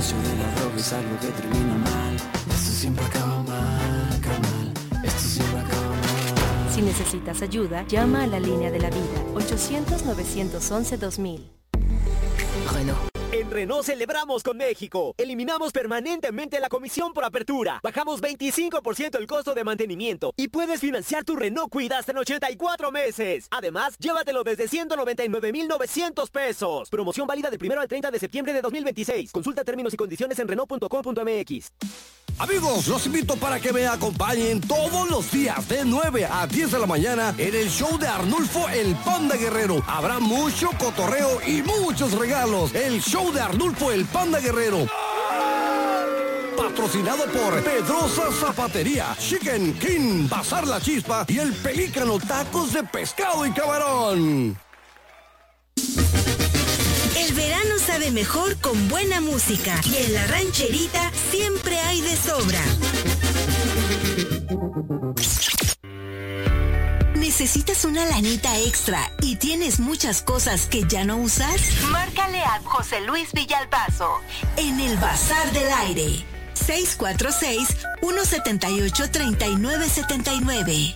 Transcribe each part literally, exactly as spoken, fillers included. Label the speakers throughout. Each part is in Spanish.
Speaker 1: negocio de la droga es algo que termina mal. Esto siempre acaba mal, acaba mal. Esto siempre acaba mal.
Speaker 2: Si necesitas ayuda, llama a la línea de la vida, ochocientos, novecientos once, dos mil.
Speaker 3: Renault.
Speaker 4: En Renault celebramos con México. Eliminamos permanentemente la comisión por apertura. Bajamos veinticinco por ciento el costo de mantenimiento. Y puedes financiar tu Renault Kwid hasta en ochenta y cuatro meses. Además, llévatelo desde ciento noventa y nueve mil novecientos pesos. Promoción válida del primero al treinta de septiembre de dos mil veintiséis. Consulta términos y condiciones en Renault punto com punto m x.
Speaker 5: Amigos, los invito para que me acompañen todos los días de nueve a diez de la mañana en el show de Arnulfo el Panda Guerrero. Habrá mucho cotorreo y muchos regalos. El show de Arnulfo el Panda Guerrero. Patrocinado por Pedrosa Zapatería, Chicken King, Bazar La Chispa y El Pelícano Tacos de Pescado y Camarón.
Speaker 6: El verano sabe mejor con buena música y en la rancherita siempre hay de sobra. ¿Necesitas una lanita extra y tienes muchas cosas que ya no usas? Márcale a José Luis Villalbazo en el Bazar del Aire. seis cuatro seis, uno siete ocho, tres nueve siete nueve.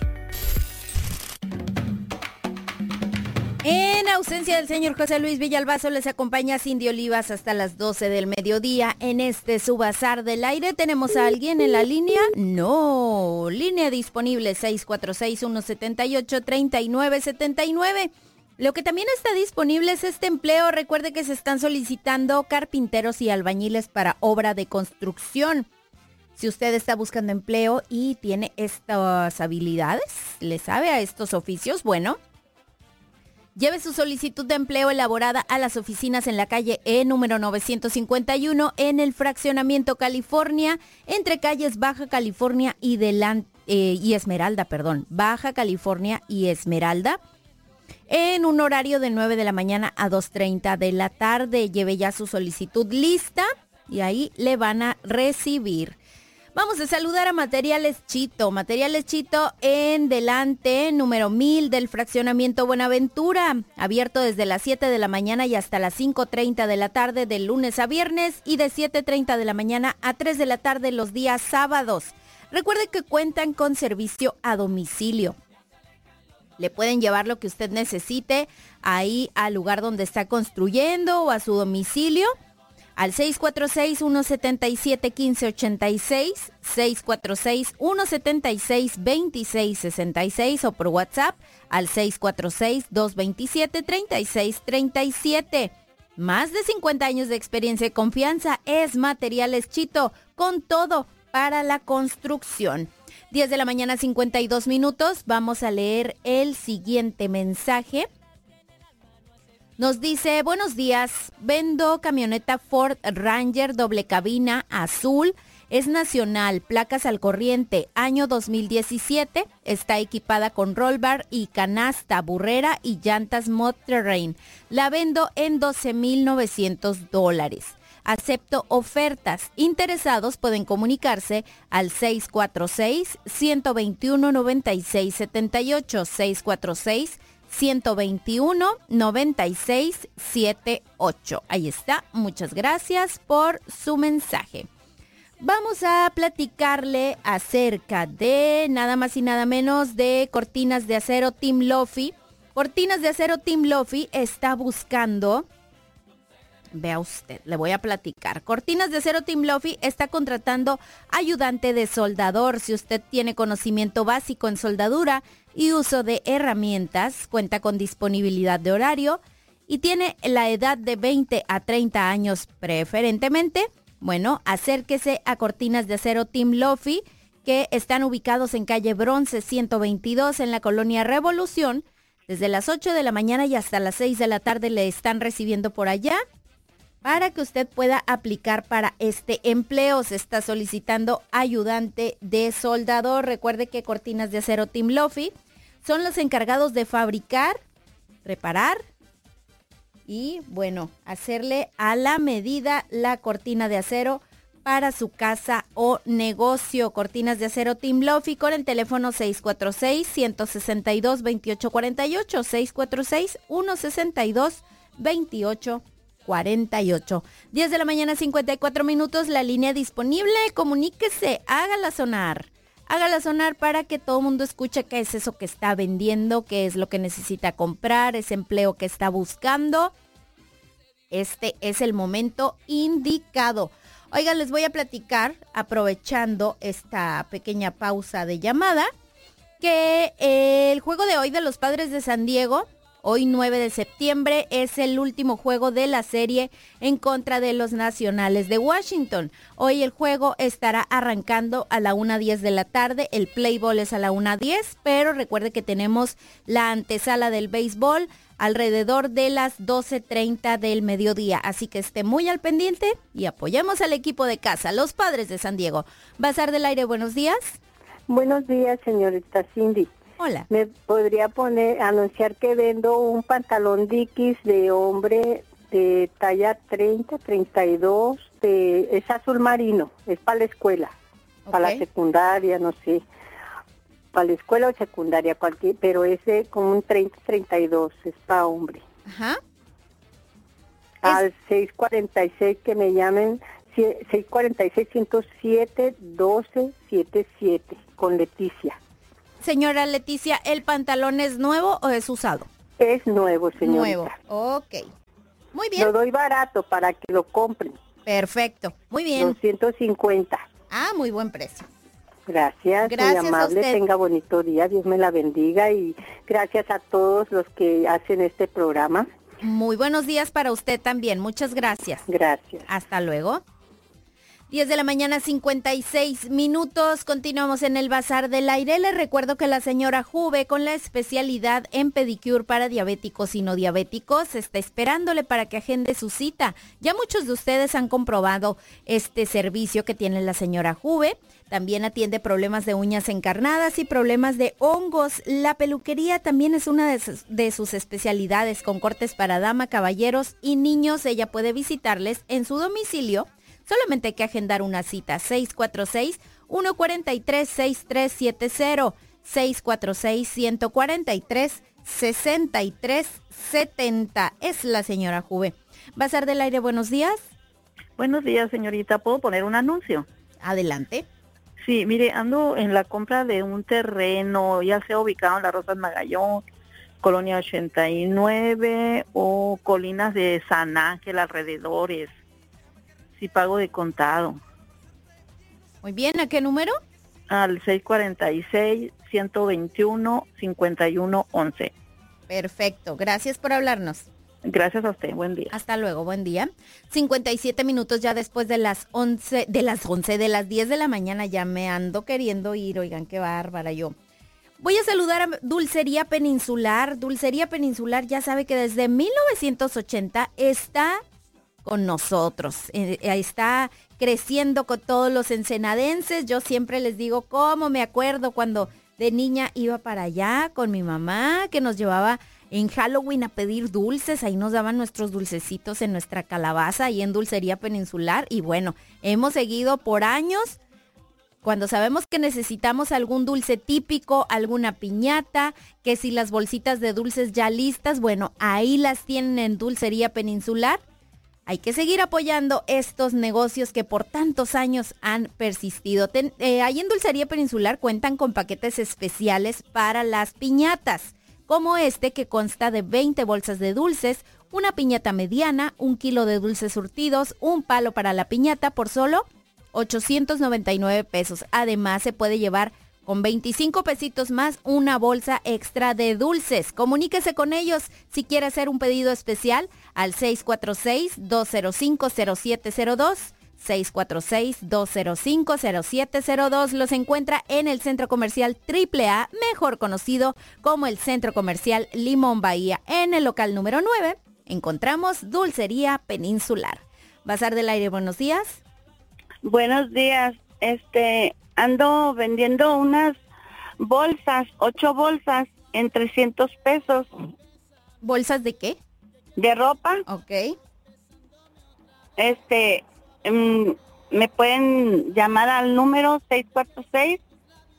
Speaker 7: En ausencia del señor José Luis Villalbazo, les acompaña Cindy Olivas hasta las doce del mediodía. En este su Bazar del Aire, ¿tenemos a alguien en la línea? No, línea disponible seis cuatro seis, uno siete ocho, tres nueve siete nueve. Lo que también está disponible es este empleo. Recuerde que se están solicitando carpinteros y albañiles para obra de construcción. Si usted está buscando empleo y tiene estas habilidades, ¿le sabe a estos oficios? Bueno, lleve su solicitud de empleo elaborada a las oficinas en la calle E número novecientos cincuenta y uno en el Fraccionamiento California, entre calles Baja California y, Delan- eh, y Esmeralda, perdón, Baja California y Esmeralda, en un horario de nueve de la mañana a dos treinta de la tarde. Lleve ya su solicitud lista y ahí le van a recibir. Vamos a saludar a Materiales Chito. Materiales Chito en Delante, número mil del Fraccionamiento Buenaventura. Abierto desde las siete de la mañana y hasta las cinco treinta de la tarde de lunes a viernes y de siete treinta de la mañana a tres de la tarde los días sábados. Recuerde que cuentan con servicio a domicilio. Le pueden llevar lo que usted necesite ahí al lugar donde está construyendo o a su domicilio. Al seis cuatro seis, uno siete siete, uno cinco ocho seis, seis cuatro seis, uno siete seis, dos seis seis seis o por WhatsApp al seis cuatro seis, dos dos siete, tres seis tres siete. Más de cincuenta años de experiencia y confianza es Materiales Chito, con todo para la construcción. diez de la mañana, cincuenta y dos minutos. Vamos a leer el siguiente mensaje. Nos dice, buenos días, vendo camioneta Ford Ranger doble cabina azul, es nacional, placas al corriente, año dos mil diecisiete, está equipada con roll bar y canasta, burrera y llantas Mod-Terrain. La vendo en doce mil novecientos dólares. Acepto ofertas. Interesados pueden comunicarse al seis cuatro seis, uno dos uno, nueve seis siete ocho, seis cuatro seis, uno dos uno, nueve seis siete ocho. Ahí está. Muchas gracias por su mensaje. Vamos a platicarle acerca de nada más y nada menos de Cortinas de Acero Team Lofi. Cortinas de Acero Team Lofi está buscando... Vea usted, le voy a platicar. Cortinas de Acero Team Lofi está contratando ayudante de soldador. Si usted tiene conocimiento básico en soldadura y uso de herramientas, cuenta con disponibilidad de horario y tiene la edad de veinte a treinta años preferentemente, bueno, acérquese a Cortinas de Acero Team Lofi, que están ubicados en calle Bronce ciento veintidós en la colonia Revolución. Desde las ocho de la mañana y hasta las seis de la tarde le están recibiendo por allá. Para que usted pueda aplicar para este empleo, se está solicitando ayudante de soldador. Recuerde que Cortinas de Acero Team Lofi son los encargados de fabricar, reparar y, bueno, hacerle a la medida la cortina de acero para su casa o negocio. Cortinas de Acero Team Lofi con el teléfono seis cuatro seis, uno seis dos, dos ocho cuatro ocho, seis cuatro seis, uno seis dos, dos ocho cuarenta y ocho. diez de la mañana, cincuenta y cuatro minutos, la línea disponible. Comuníquese, hágala sonar. Hágala sonar para que todo el mundo escuche qué es eso que está vendiendo, qué es lo que necesita comprar, ese empleo que está buscando. Este es el momento indicado. Oigan, les voy a platicar, aprovechando esta pequeña pausa de llamada, que el juego de hoy de los Padres de San Diego, hoy nueve de septiembre, es el último juego de la serie en contra de los Nacionales de Washington. Hoy el juego estará arrancando a la una diez de la tarde, el play ball es a la una diez, pero recuerde que tenemos la antesala del béisbol alrededor de las doce treinta del mediodía, así que esté muy al pendiente y apoyemos al equipo de casa, los Padres de San Diego. Bazar del Aire, buenos días.
Speaker 8: Buenos días, señorita Cindy.
Speaker 7: Hola.
Speaker 8: ¿Me podría poner, anunciar que vendo un pantalón Dickies de hombre de talla treinta, treinta y dos, de, es azul marino, es para la escuela, okay, para la secundaria, no sé, para la escuela o secundaria, cualquier, pero ese como un treinta, treinta y dos, es para hombre.
Speaker 7: Ajá.
Speaker 8: Al
Speaker 7: es...
Speaker 8: seis cuarenta y seis que me llamen, seis cuarenta y seis, ciento siete, doce setenta y siete, con Leticia.
Speaker 7: Señora Leticia, ¿el pantalón es nuevo o es usado?
Speaker 8: Es nuevo, señorita.
Speaker 7: Nuevo, ok. Muy bien.
Speaker 8: Lo doy barato para que lo compren.
Speaker 7: Perfecto, muy bien.
Speaker 8: doscientos cincuenta.
Speaker 7: Ah, muy buen precio.
Speaker 8: Gracias,
Speaker 7: gracias
Speaker 8: muy amable,
Speaker 7: a usted.
Speaker 8: Tenga bonito día, Dios me la bendiga y gracias a todos los que hacen este programa.
Speaker 7: Muy buenos días para usted también, muchas gracias.
Speaker 8: Gracias.
Speaker 7: Hasta luego. diez de la mañana, cincuenta y seis minutos. Continuamos en el Bazar del Aire. Les recuerdo que la señora Juve, con la especialidad en pedicure para diabéticos y no diabéticos, está esperándole para que agende su cita. Ya muchos de ustedes han comprobado este servicio que tiene la señora Juve. También atiende problemas de uñas encarnadas y problemas de hongos. La peluquería también es una de sus, de sus especialidades, con cortes para dama, caballeros y niños. Ella puede visitarles en su domicilio. Solamente hay que agendar una cita. seis cuatro seis, uno cuatro tres, seis tres siete cero. seis cuatro seis, uno cuatro tres, seis tres siete cero. Es la señora Juve. Bazar del Aire, buenos días.
Speaker 9: Buenos días, señorita. ¿Puedo poner un anuncio?
Speaker 7: Adelante.
Speaker 9: Sí, mire, ando en la compra de un terreno, ya sea ubicado en la Rosas Magallón, Colonia ochenta y nueve o Colinas de San Ángel, alrededores. Si pago de contado.
Speaker 7: Muy bien, ¿a qué número?
Speaker 9: Al seis cuatro seis, uno dos uno, cinco uno once.
Speaker 7: Perfecto, gracias por hablarnos.
Speaker 9: Gracias a usted, buen día.
Speaker 7: Hasta luego, buen día. cincuenta y siete minutos ya después de las once, de las once, de las diez de la mañana, ya me ando queriendo ir, oigan, qué bárbara yo. Voy a saludar a Dulcería Peninsular. Dulcería Peninsular ya sabe que desde mil novecientos ochenta está con nosotros, eh, está creciendo con todos los ensenadenses. Yo siempre les digo cómo me acuerdo cuando de niña iba para allá con mi mamá, que nos llevaba en Halloween a pedir dulces. Ahí nos daban nuestros dulcecitos en nuestra calabaza y en Dulcería Peninsular. Y bueno, hemos seguido por años. Cuando sabemos que necesitamos algún dulce típico, alguna piñata, que si las bolsitas de dulces ya listas, bueno, ahí las tienen en Dulcería Peninsular. Hay que seguir apoyando estos negocios que por tantos años han persistido. Ten, eh, ahí en Dulcería Peninsular cuentan con paquetes especiales para las piñatas, como este que consta de veinte bolsas de dulces, una piñata mediana, un kilo de dulces surtidos, un palo para la piñata por solo ochocientos noventa y nueve pesos. Además, se puede llevar con veinticinco pesitos más una bolsa extra de dulces. Comuníquese con ellos si quiere hacer un pedido especial al seis cuatro seis, dos cero cinco, cero siete cero dos. seis cuatro seis, dos cero cinco, cero siete cero dos. Los encuentra en el Centro Comercial Triple A, mejor conocido como el Centro Comercial Limón Bahía. En el local número nueve encontramos Dulcería Peninsular. Bazar del Aire, buenos días.
Speaker 10: Buenos días, este, ando vendiendo unas bolsas, ocho bolsas en trescientos pesos.
Speaker 7: ¿Bolsas de qué?
Speaker 10: De ropa.
Speaker 7: Ok.
Speaker 10: Este, um, me pueden llamar al número seis cuatro seis,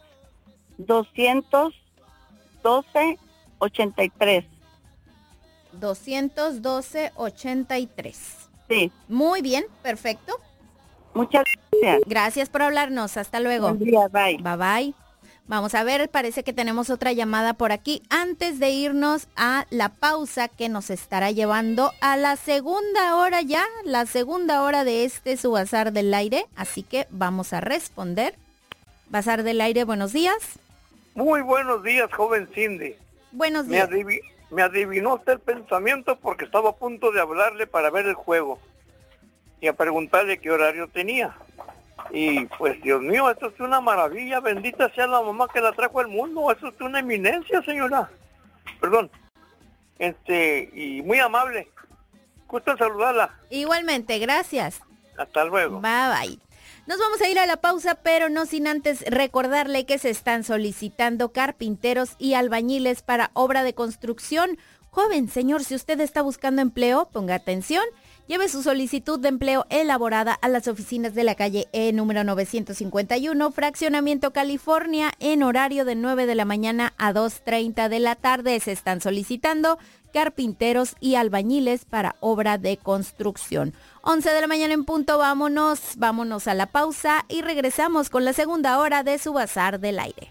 Speaker 10: dos doce, ochenta y tres.
Speaker 7: doscientos doce ochenta y tres.
Speaker 10: Sí.
Speaker 7: Muy bien, perfecto.
Speaker 10: Muchas gracias.
Speaker 7: Gracias por hablarnos. Hasta luego.
Speaker 10: Buen día, bye.
Speaker 7: Bye bye. Vamos a ver, parece que tenemos otra llamada por aquí. Antes de irnos a la pausa que nos estará llevando a la segunda hora ya, la segunda hora de este su Bazar del Aire. Así que vamos a responder. Bazar del Aire, buenos días.
Speaker 11: Muy buenos días, joven Cindy.
Speaker 7: Buenos días.
Speaker 11: Me, adiv- me adivinó usted el pensamiento porque estaba a punto de hablarle para ver el juego y a preguntarle qué horario tenía. Y pues, Dios mío, esto es una maravilla, bendita sea la mamá que la trajo al mundo, eso es una eminencia, señora. Perdón. Este, y muy amable. Gusto en saludarla.
Speaker 7: Igualmente, gracias.
Speaker 11: Hasta luego.
Speaker 7: Bye bye. Nos vamos a ir a la pausa, pero no sin antes recordarle que se están solicitando carpinteros y albañiles para obra de construcción. Joven, señor, si usted está buscando empleo, ponga atención. Lleve su solicitud de empleo elaborada a las oficinas de la calle E número novecientos cincuenta y uno, Fraccionamiento California, en horario de nueve de la mañana a dos treinta de la tarde. Se están solicitando carpinteros y albañiles para obra de construcción. once de la mañana en punto, vámonos, vámonos a la pausa y regresamos con la segunda hora de su Bazar del Aire.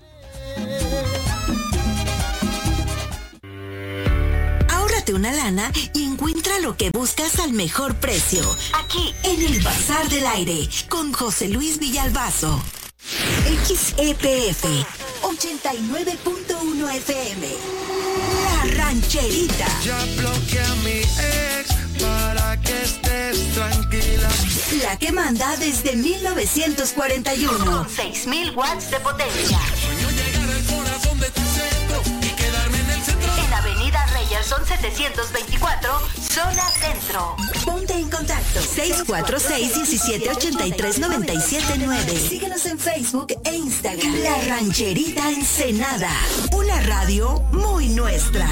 Speaker 6: Ahórrate una lana y encuentra lo que buscas al mejor precio. Aquí en el Bazar del Aire con José Luis Villalbazo. X E P F ochenta y nueve punto uno F M. La Rancherita.
Speaker 1: Ya bloqueé a mi ex para que estés tranquila.
Speaker 6: La que manda desde mil novecientos cuarenta y uno. Con seis mil watts de potencia.
Speaker 1: Sueño llegar al corazón de tu centro y quedarme en el centro.
Speaker 6: En Avenida Reyerson setecientos veinticuatro, zona centro. Ponte en contacto. seis cuatro seis, uno siete ocho tres, nueve siete nueve. Síguenos en Facebook e Instagram. La Rancherita Ensenada. Una radio muy nuestra.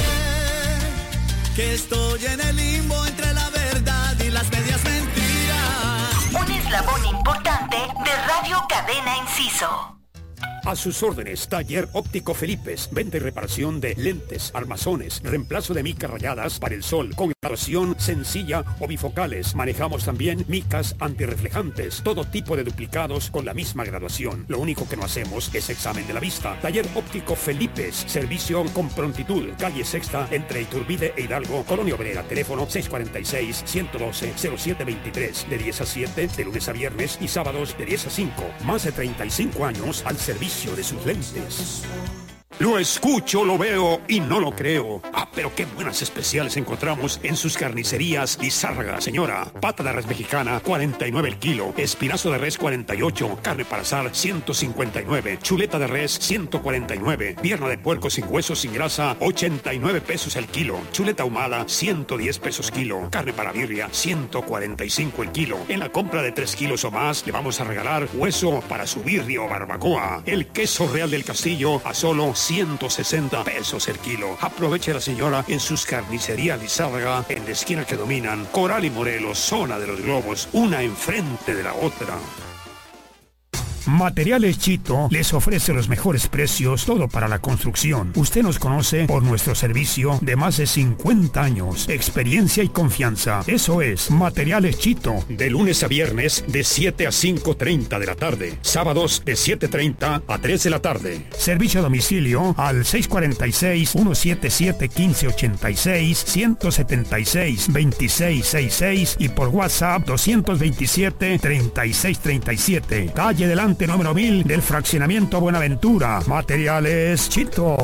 Speaker 1: Que estoy en el limbo entre la verdad y las medias mentiras.
Speaker 6: Un eslabón importante de Radio Cadena Inciso.
Speaker 12: A sus órdenes, Taller Óptico Felipes. Venta y reparación de lentes, armazones, reemplazo de micas rayadas para el sol, con graduación sencilla o bifocales. Manejamos también micas antirreflejantes, todo tipo de duplicados con la misma graduación. Lo único que no hacemos es examen de la vista. Taller Óptico Felipes. Servicio con prontitud. Calle Sexta, entre Iturbide e Hidalgo, Colonia Obrera. Teléfono seis cuatro seis, uno uno dos, cero siete veintitrés. De diez a siete, de lunes a viernes y sábados de diez a cinco. Más de treinta y cinco años al servicio de sus lentes. Lo escucho, lo veo y no lo creo. Ah, pero qué buenas especiales encontramos en sus carnicerías Lizárraga, señora. Pata de res mexicana, cuarenta y nueve el kilo. Espinazo de res, cuarenta y ocho. Carne para asar, ciento cincuenta y nueve. Chuleta de res, ciento cuarenta y nueve. Pierna de puerco sin hueso, sin grasa, ochenta y nueve pesos el kilo. Chuleta ahumada, ciento diez pesos kilo. Carne para birria, ciento cuarenta y cinco el kilo. En la compra de tres kilos o más, le vamos a regalar hueso para su birria o barbacoa. El queso Real del Castillo a solo ciento sesenta pesos el kilo. Aproveche la señora en sus carnicerías Lizárraga, en la esquina que dominan Coral y Morelos, zona de los globos, una enfrente de la otra. Materiales Chito les ofrece los mejores precios, todo para la construcción. Usted nos conoce por nuestro servicio de más de cincuenta años, experiencia y confianza. Eso es Materiales Chito, de lunes a viernes de siete a cinco treinta de la tarde, sábados de siete treinta a tres de la tarde. Servicio a domicilio al seis cuatro seis, uno siete siete, uno cinco ocho seis, uno siete seis, dos seis seis seis y por WhatsApp dos dos siete, tres seis tres siete. Calle delante número mil del Fraccionamiento Buenaventura. Materiales Chito.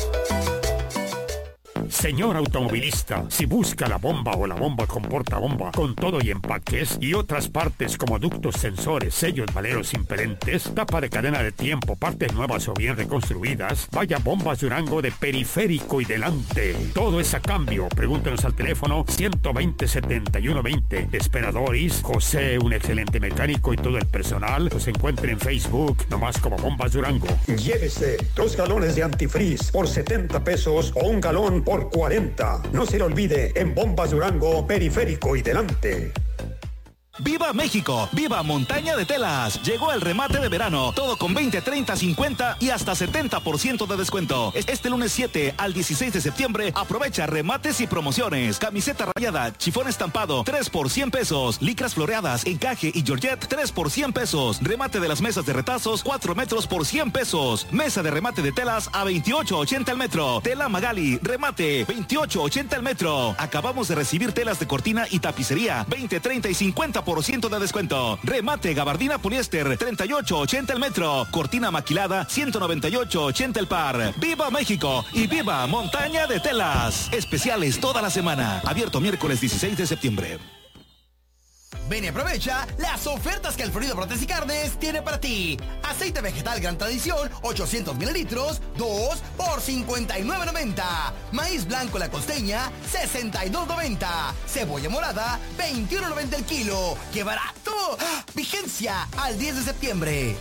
Speaker 12: Señor automovilista, si busca la bomba o la bomba con portabomba, con todo y empaques, y otras partes como ductos, sensores, sellos, valeros impelentes, tapa de cadena de tiempo, partes nuevas o bien reconstruidas, vaya Bombas Durango de periférico y delante. Todo es a cambio. Pregúntenos al teléfono ciento veinte, setenta y uno veinte. Esperadores, José, un excelente mecánico y todo el personal, los encuentren en Facebook, nomás como Bombas Durango.
Speaker 13: Llévese dos galones de antifreeze por setenta pesos o un galón por cuarenta. No se le olvide, en Bombas Durango, periférico y delante.
Speaker 14: ¡Viva México! ¡Viva Montaña de Telas! Llegó el remate de verano, todo con veinte, treinta, cincuenta y hasta setenta por ciento de descuento. Este lunes siete al dieciséis de septiembre, aprovecha remates y promociones. Camiseta rayada, chifón estampado, tres por cien pesos. Licras floreadas, encaje y georgette, tres por cien pesos. Remate de las mesas de retazos, cuatro metros por cien pesos. Mesa de remate de telas a veintiocho ochenta el metro. Tela Magali, remate, veintiocho ochenta el metro. Acabamos de recibir telas de cortina y tapicería, veinte, treinta y cincuenta por ciento de descuento. Remate gabardina poliéster, treinta y ocho ochenta el metro. Cortina maquilada, ciento noventa y ocho ochenta el par. ¡Viva México! Y ¡viva Montaña de Telas! Especiales toda la semana. Abierto miércoles dieciséis de septiembre.
Speaker 15: Ven y aprovecha las ofertas que Alfredo Brotes y Carnes tiene para ti. Aceite vegetal Gran Tradición, ochocientos mililitros, dos por cincuenta y nueve noventa. Maíz blanco La Costeña, sesenta y dos noventa. Cebolla morada, veintiuno noventa el kilo. ¡Qué barato! ¡Ah! Vigencia al diez de septiembre.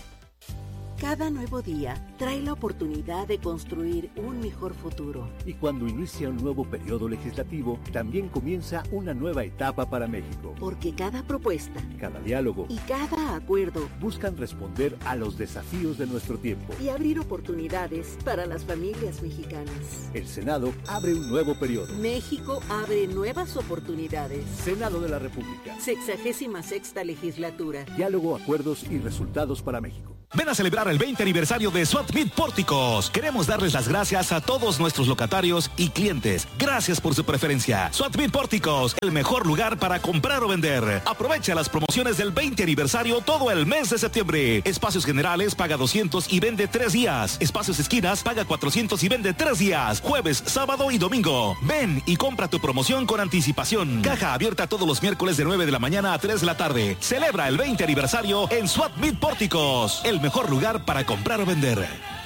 Speaker 16: Cada nuevo día trae la oportunidad de construir un mejor futuro.
Speaker 17: Y cuando inicia un nuevo periodo legislativo, también comienza una nueva etapa para México.
Speaker 16: Porque cada propuesta,
Speaker 17: cada diálogo
Speaker 16: y cada acuerdo
Speaker 17: buscan responder a los desafíos de nuestro tiempo
Speaker 16: y abrir oportunidades para las familias mexicanas.
Speaker 17: El Senado abre un nuevo periodo.
Speaker 16: México abre nuevas oportunidades.
Speaker 17: Senado de la República.
Speaker 16: Sexagésima sexta legislatura.
Speaker 17: Diálogo, acuerdos y resultados para México.
Speaker 14: Ven a celebrar el veinte aniversario de Swap Meet Pórticos. Queremos darles las gracias a todos nuestros locatarios y clientes. Gracias por su preferencia. Swap Meet Pórticos, el mejor lugar para comprar o vender. Aprovecha las promociones del veinte aniversario todo el mes de septiembre. Espacios generales paga doscientos y vende tres días. Espacios esquinas paga cuatrocientos y vende tres días. Jueves, sábado y domingo. Ven y compra tu promoción con anticipación. Caja abierta todos los miércoles de nueve de la mañana a tres de la tarde. Celebra el veinte aniversario en Swap Meet Pórticos. El mejor lugar para comprar o vender.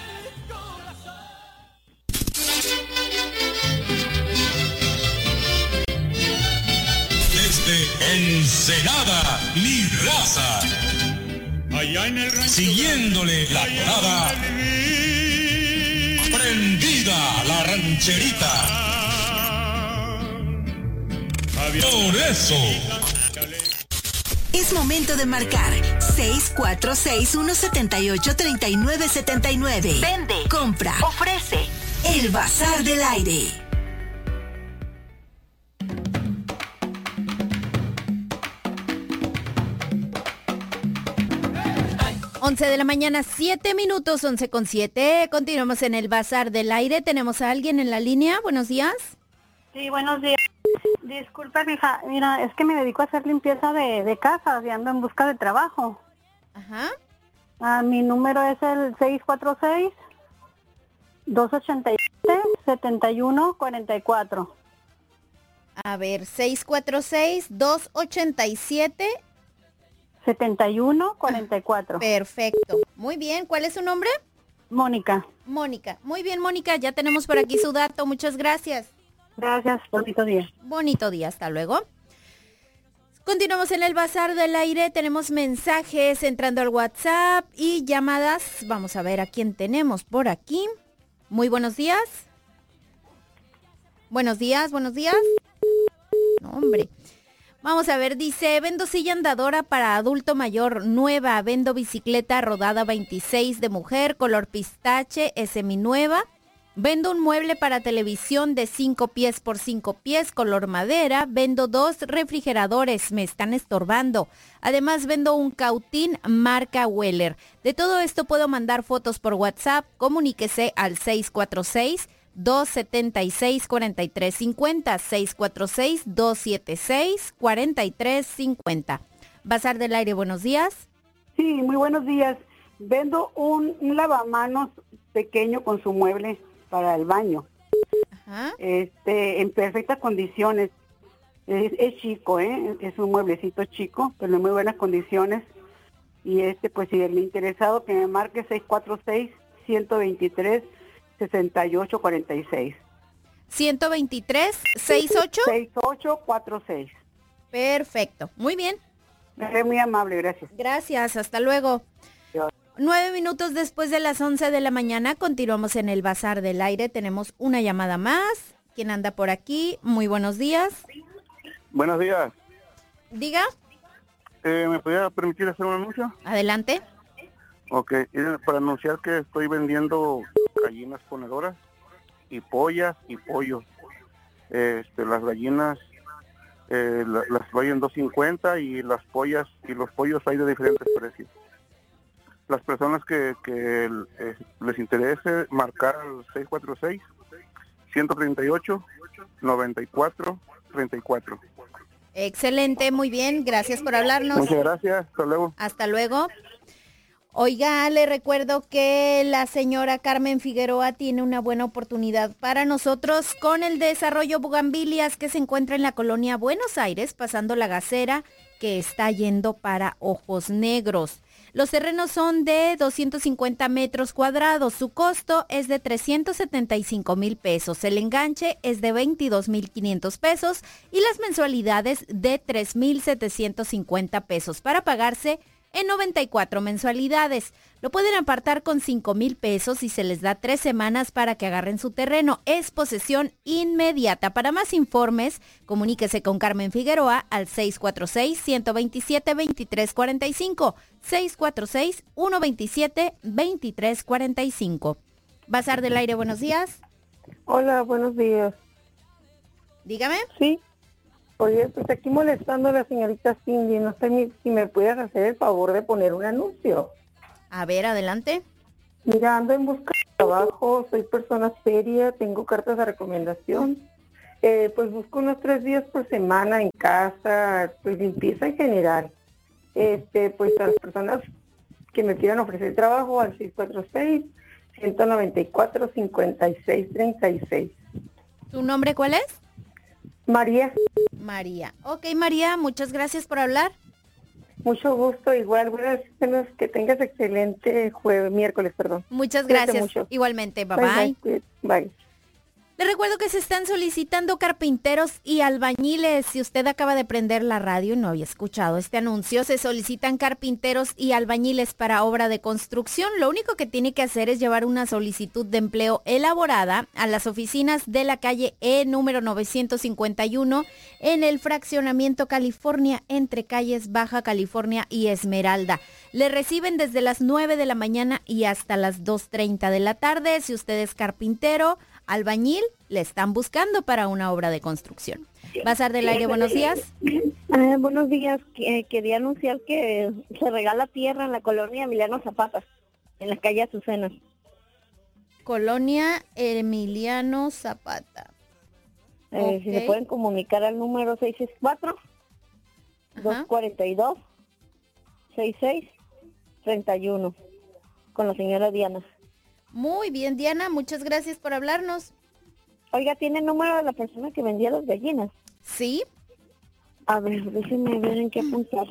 Speaker 18: Desde Ensenada, mi raza. Allá en el rancho siguiéndole la parada. Prendida la rancherita. Por eso.
Speaker 6: Es momento de marcar seis cuatro seis, uno siete ocho, tres nueve siete nueve. Vende, compra, ofrece. El Bazar del Aire.
Speaker 7: once de la mañana, siete minutos, once con siete. Continuamos en el Bazar del Aire. ¿Tenemos a alguien en la línea? Buenos días.
Speaker 8: Sí, buenos días. Disculpa, hija, mira, es que me dedico a hacer limpieza de, de casas y ando en busca de trabajo.
Speaker 7: Ajá.
Speaker 8: Ah, mi número es el seis cuatro seis, dos ocho siete, siete uno cuatro cuatro.
Speaker 7: A ver, seis cuatro seis, dos ocho siete,
Speaker 8: siete uno cuatro cuatro.
Speaker 7: Perfecto. Muy bien, ¿cuál es su nombre?
Speaker 8: Mónica.
Speaker 7: Mónica. Muy bien, Mónica, ya tenemos por aquí su dato. Muchas gracias.
Speaker 8: Gracias, bonito día.
Speaker 7: Bonito día, hasta luego. Continuamos en el Bazar del Aire, tenemos mensajes entrando al WhatsApp y llamadas. Vamos a ver a quién tenemos por aquí. Muy buenos días. Buenos días, buenos días. No, hombre. Vamos a ver, dice, vendo silla andadora para adulto mayor nueva, vendo bicicleta rodada veintiséis de mujer, color pistache, es seminueva. Vendo un mueble para televisión de cinco pies por cinco pies, color madera. Vendo dos refrigeradores, me están estorbando. Además, vendo un cautín marca Weller. De todo esto puedo mandar fotos por WhatsApp. Comuníquese al seis cuatro seis, dos siete seis, cuatro tres cinco cero. seis cuatro seis, dos siete seis, cuatro tres cinco cero. Bazar del Aire, buenos días.
Speaker 8: Sí, muy buenos días. Vendo un, un lavamanos pequeño con su mueble para el baño. Ajá. Este, en perfectas condiciones. Es, es chico, ¿eh? Es un mueblecito chico, pero en muy buenas condiciones. Y este, pues si el interesado que me marque seis cuatro seis, uno dos tres, seis ocho cuatro seis.
Speaker 7: ciento veintitrés, sesenta y ocho.
Speaker 8: sesenta y ocho cuarenta y seis.
Speaker 7: Perfecto, muy bien.
Speaker 8: Eres muy amable, gracias.
Speaker 7: Gracias, hasta luego. Dios. Nueve minutos después de las once de la mañana, continuamos en el Bazar del Aire. Tenemos una llamada más. ¿Quién anda por aquí? Muy buenos días.
Speaker 19: Buenos días.
Speaker 7: Diga.
Speaker 19: eh, ¿me podría permitir hacer un anuncio?
Speaker 7: Adelante.
Speaker 19: Ok, eh, para anunciar que estoy vendiendo gallinas ponedoras y pollas y pollos. Este, las gallinas eh, la- las doy en dos cincuenta y las pollas y los pollos hay de diferentes precios. Las personas que, que eh, les interese marcar al seis cuatro seis, uno tres ocho, nueve cuatro tres cuatro.
Speaker 7: Excelente, muy bien, gracias por hablarnos.
Speaker 19: Muchas gracias, hasta luego.
Speaker 7: Hasta luego. Oiga, le recuerdo que la señora Carmen Figueroa tiene una buena oportunidad para nosotros con el desarrollo Bugambilias que se encuentra en la colonia Buenos Aires, pasando la Gacera, que está yendo para Ojos Negros. Los terrenos son de doscientos cincuenta metros cuadrados. Su costo es de trescientos setenta y cinco mil pesos. El enganche es de veintidós mil quinientos pesos y las mensualidades de tres mil setecientos cincuenta pesos para pagarse en noventa y cuatro mensualidades. Lo pueden apartar con cinco mil pesos y se les da tres semanas para que agarren su terreno. Es posesión inmediata. Para más informes, comuníquese con Carmen Figueroa al seis cuatro seis, uno dos siete, dos tres cuatro cinco, seis cuatro seis, uno dos siete, dos tres cuatro cinco. Bazar del Aire, buenos días.
Speaker 20: Hola, buenos días.
Speaker 7: Dígame.
Speaker 20: Sí. Oye, pues aquí molestando a la señorita Cindy, no sé ni si me puedes hacer el favor de poner un anuncio.
Speaker 7: A ver, adelante.
Speaker 20: Mira, ando en busca de trabajo, soy persona seria, tengo cartas de recomendación. Eh, pues busco unos tres días por semana en casa, pues limpieza en general. Este, pues a las personas que me quieran ofrecer trabajo al seis cuatro seis, uno nueve cuatro, cinco seis tres seis.
Speaker 7: ¿Tu nombre cuál es?
Speaker 20: María.
Speaker 7: María. Ok, María, muchas gracias por hablar.
Speaker 20: Mucho gusto, igual, buenas noches, que tengas excelente jueves, miércoles, perdón.
Speaker 7: Muchas
Speaker 20: Cuídate
Speaker 7: gracias.
Speaker 20: mucho.
Speaker 7: Igualmente, bye
Speaker 20: Bye,
Speaker 7: bye.
Speaker 20: bye. Bye.
Speaker 7: Les recuerdo que se están solicitando carpinteros y albañiles. Si usted acaba de prender la radio y no había escuchado este anuncio, se solicitan carpinteros y albañiles para obra de construcción. Lo único que tiene que hacer es llevar una solicitud de empleo elaborada a las oficinas de la calle E número novecientos cincuenta y uno en el fraccionamiento California entre calles Baja California y Esmeralda. Le reciben desde las nueve de la mañana y hasta las dos treinta de la tarde. Si usted es carpintero, albañil, le están buscando para una obra de construcción. Bazar del Aire, buenos días.
Speaker 10: Ah, buenos días. Eh, quería anunciar que se regala tierra en la colonia Emiliano Zapata, en la calle Azucena.
Speaker 7: Colonia Emiliano Zapata.
Speaker 10: Eh,
Speaker 7: Ok.
Speaker 10: Si se pueden comunicar al número seis seis cuatro, dos cuatro dos, seis seis tres uno con la señora Diana.
Speaker 7: Muy bien, Diana, muchas gracias por hablarnos.
Speaker 10: Oiga, ¿tiene el número de la persona que vendía las gallinas?
Speaker 7: Sí.
Speaker 10: A ver, déjenme ver en qué apuntar.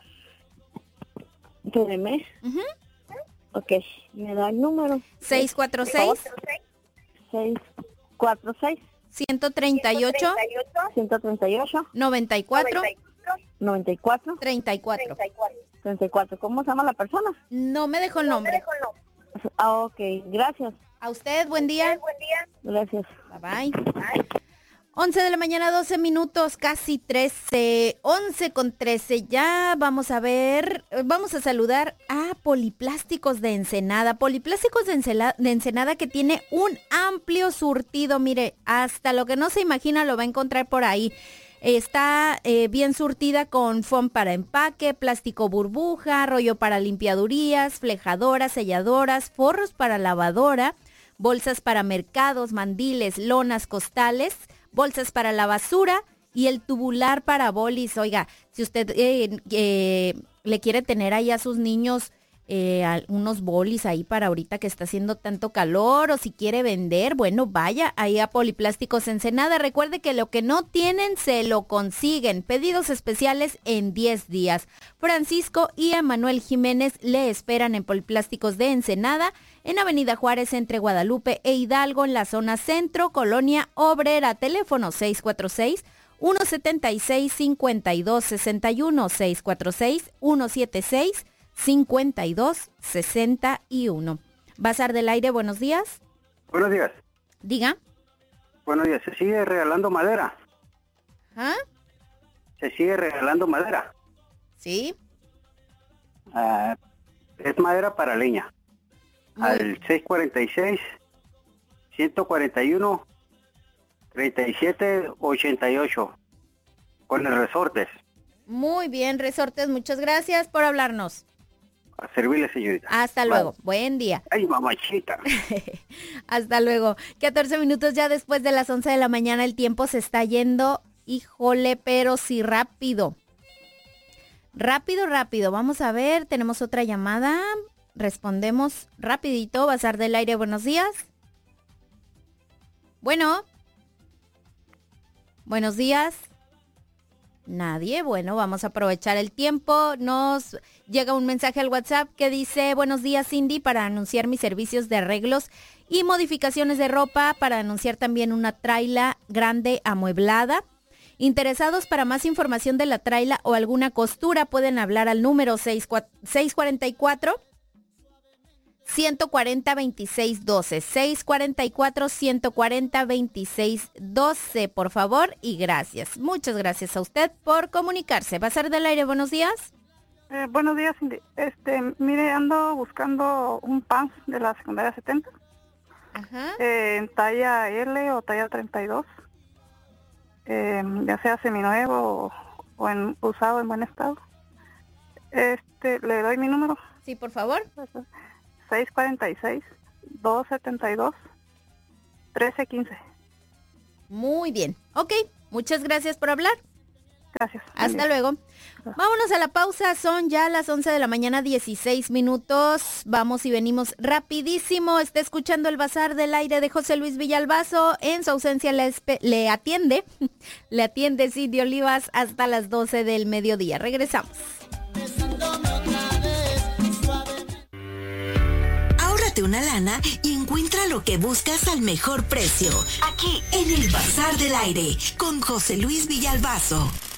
Speaker 10: Espéreme. Ok, me da el número.
Speaker 7: seis cuatro seis.
Speaker 10: seis cuatro seis.
Speaker 7: ciento treinta y ocho.
Speaker 10: ciento treinta y ocho.
Speaker 7: noventa y cuatro.
Speaker 10: noventa y cuatro.
Speaker 7: treinta y cuatro.
Speaker 10: treinta y cuatro. ¿Cómo se llama la persona?
Speaker 7: No me dejó el nombre.
Speaker 10: Ah, ok, gracias.
Speaker 7: A usted, buen día.
Speaker 10: Buen día. Gracias.
Speaker 7: Bye bye. once de la mañana, doce minutos, casi trece, once con trece. Ya vamos a ver, vamos a saludar a Poliplásticos de Ensenada. Poliplásticos de Ensenada, de Ensenada que tiene un amplio surtido. Mire, hasta lo que no se imagina lo va a encontrar por ahí. Está eh, bien surtida con foam para empaque, plástico burbuja, rollo para limpiadurías, flejadoras, selladoras, forros para lavadora, bolsas para mercados, mandiles, lonas, costales, bolsas para la basura y el tubular para bolis. Oiga, si usted eh, eh, le quiere tener ahí a sus niños eh, unos bolis ahí para ahorita que está haciendo tanto calor, o si quiere vender, bueno, vaya ahí a Poliplásticos Ensenada. Recuerde que lo que no tienen se lo consiguen. Pedidos especiales en diez días. Francisco y Emanuel Jiménez le esperan en Poliplásticos de Ensenada, en Avenida Juárez entre Guadalupe e Hidalgo, en la zona centro, Colonia Obrera. Teléfono seis cuatro seis, uno siete seis, cinco dos seis uno, seis cuatro seis, uno siete seis, cinco dos seis uno. Bazar del Aire, buenos días.
Speaker 21: Buenos días.
Speaker 7: Diga.
Speaker 21: Buenos días. Se sigue regalando madera.
Speaker 7: ¿Ah?
Speaker 21: Se sigue regalando madera.
Speaker 7: Sí.
Speaker 21: Uh, es madera para leña. Muy. Al seis cuarenta y seis, ciento cuarenta y uno, treinta y siete, ochenta y ocho. Con el Resortes.
Speaker 7: Muy bien, Resortes, muchas gracias por hablarnos.
Speaker 21: A servirle, señorita.
Speaker 7: Hasta
Speaker 21: Bye.
Speaker 7: luego. Buen día.
Speaker 21: Ay, mamachita.
Speaker 7: Hasta luego. catorce minutos ya después de las once de la mañana. El tiempo se está yendo. Híjole, pero sí rápido. Rápido, rápido. Vamos a ver. Tenemos otra llamada. Respondemos rapidito. Bazar del Aire, buenos días. Bueno. Buenos días. Nadie. Bueno, vamos a aprovechar el tiempo. Nos llega un mensaje al WhatsApp que dice: buenos días, Cindy, para anunciar mis servicios de arreglos y modificaciones de ropa, para anunciar también una traila grande amueblada. Interesados para más información de la traila o alguna costura, pueden hablar al número seis cuatro cuatro, uno cuatro cero, veintiséis doce. seis cuatro cuatro, uno cuatro cero, veintiséis doce, por favor, y gracias. Muchas gracias a usted por comunicarse. Bazar del Aire, buenos días.
Speaker 2: Eh, buenos días, Cindy. Este, mire, ando buscando un pants de la secundaria setenta.
Speaker 7: Ajá.
Speaker 2: Eh, en talla L o talla treinta y dos. Eh, ya sea seminuevo o, o en, usado en buen estado. Este, ¿le doy mi número?
Speaker 7: Sí, por favor.
Speaker 2: seis cuatro seis, dos siete dos, uno tres uno cinco.
Speaker 7: Muy bien. Ok, muchas gracias por hablar.
Speaker 2: Gracias.
Speaker 7: Hasta luego. Vámonos a la pausa. Son ya las once de la mañana, dieciséis minutos. Vamos y venimos rapidísimo. Está escuchando el Bazar del Aire de José Luis Villalbazo. En su ausencia le, le atiende, le atiende Cindy Olivas hasta las doce del mediodía. Regresamos.
Speaker 6: Ahórrate una lana y encuentra lo que buscas al mejor precio. Aquí, en el Bazar del Aire, con José Luis Villalbazo.